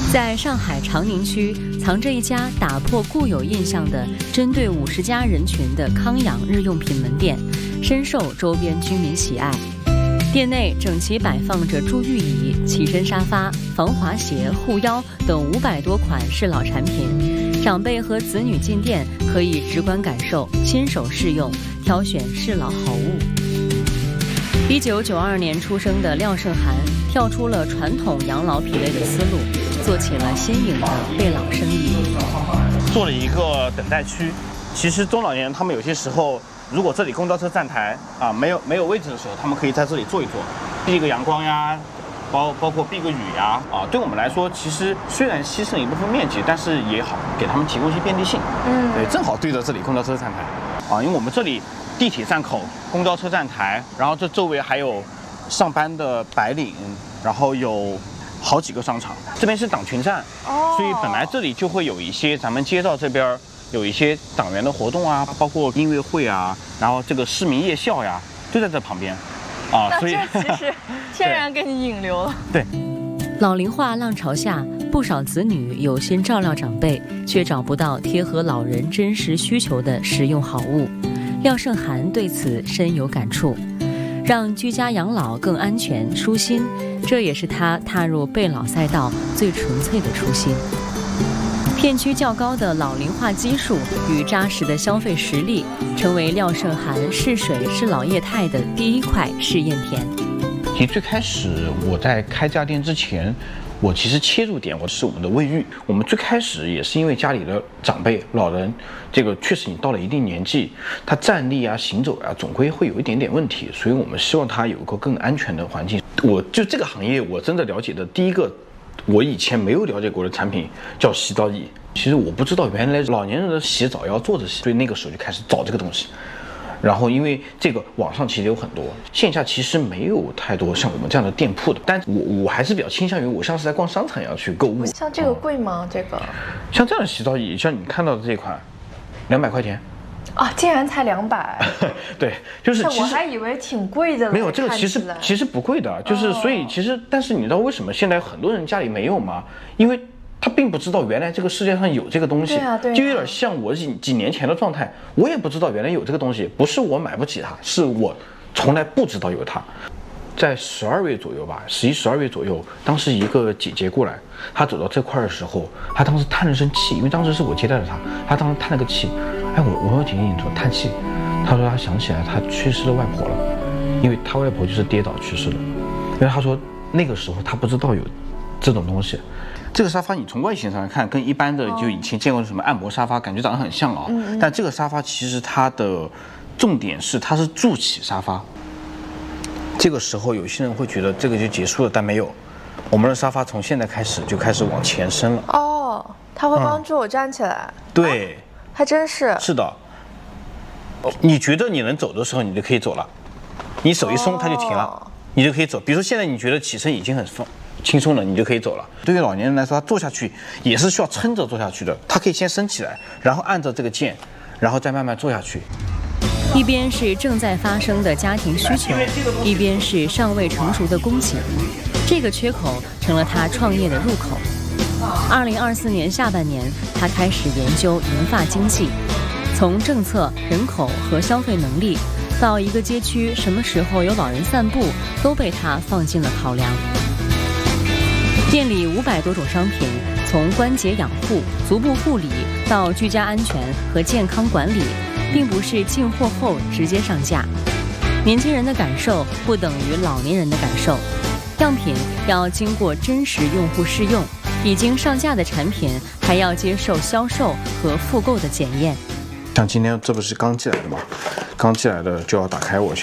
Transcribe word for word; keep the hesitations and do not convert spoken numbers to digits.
在上海长宁区藏着一家打破固有印象的针对五十加人群的康养日用品门店，深受周边居民喜爱。店内整齐摆放着助浴椅、起身沙发、防滑鞋、护腰等五百多款适老产品，长辈和子女进店可以直观感受、亲手试用，挑选适老好物。一九九二年出生的廖胜涵跳出了传统养老品类的思路，做起了新颖的备老生意。 做了一个等待区。其实中老年人他们有些时候，如果这里公交车站台啊没有没有位置的时候，他们可以在这里坐一坐，避个阳光呀，包包括避个雨呀。啊，对我们来说，其实虽然牺牲一部分面积，但是也好给他们提供一些便利性。嗯，对，正好对着这里公交车站台。啊，因为我们这里地铁站口、公交车站台，然后这周围还有上班的白领，然后有好几个商场。这边是党群站，哦，所以本来这里就会有一些咱们街道这边有一些党员的活动啊，包括音乐会啊，然后这个市民夜校呀，就在这旁边，啊，所以这其实天然给你引流了。 对。 老龄化浪潮下，不少子女有心照料长辈，却找不到贴合老人真实需求的实用好物。廖胜涵对此深有感触，让居家养老更安全舒心，这也是他踏入备老赛道最纯粹的初心。片区较高的老龄化基数与扎实的消费实力，成为廖胜涵试水试老业态的第一块试验田。 其实最开始我在开这家店之前，我其实切入点我是我们的卫浴。我们最开始也是因为家里的长辈老人，这个确实你到了一定年纪，他站立啊、行走啊，总归会有一点点问题，所以我们希望他有一个更安全的环境。我就这个行业，我真的了解的第一个，我以前没有了解过的产品叫洗澡椅。其实我不知道原来老年人的洗澡要坐着洗，所以那个时候就开始找这个东西。然后因为这个网上其实有很多，线下其实没有太多像我们这样的店铺的，但我我还是比较倾向于我像是在逛商场一样去购物。 像这个贵吗？这个像这样的洗澡椅，像你看到的这款，两百块钱。 啊，竟然才两百。 对，就是其实我还以为挺贵的了。 没有，这个其实其实不贵的，就是所以其实，但是你知道为什么现在很多人家里没有吗？因为他并不知道原来这个世界上有这个东西， 对啊对啊， 就有点像我几几年前的状态，我也不知道原来有这个东西，不是我买不起它，是我从来不知道有它。在十二月左右吧，十一、十二月左右，当时一个姐姐过来，她走到这块的时候，她当时叹了声气，因为当时是我接待了她，她当时叹了个气。哎，我我说姐姐你怎么叹气？她说她想起来她去世的外婆了，因为她外婆就是跌倒去世的。因为她说那个时候她不知道有这种东西。这个沙发你从外形上来看，跟一般的就以前见过的什么按摩沙发感觉长得很像啊、哦，但这个沙发其实它的重点是它是助起沙发。这个时候有些人会觉得这个就结束了，但没有，我们的沙发从现在开始就开始往前伸了。 哦，它会帮助我站起来。 嗯、对、啊， 还真是。 是的。你觉得你能走的时候，你就可以走了，你手一松它就停了，哦、你就可以走。比如说现在你觉得起身已经很放轻松了，你就可以走了。对于老年人来说，他坐下去也是需要撑着坐下去的，他可以先升起来，然后按着这个键，然后再慢慢坐下去。 一边是正在发生的家庭需求，一边是尚未成熟的供给，这个缺口成了他创业的入口。二零二四年下半年，他开始研究银发经济，从政策、人口和消费能力，到一个街区什么时候有老人散步，都被他放进了考量。店里五百多种商品，从关节养护、足部护理到居家安全和健康管理，并不是进货后直接上架。年轻人的感受不等于老年人的感受，样品要经过真实用户试用，已经上架的产品还要接受销售和复购的检验。 像今天这不是刚寄来的吗？刚寄来的就要打开，我先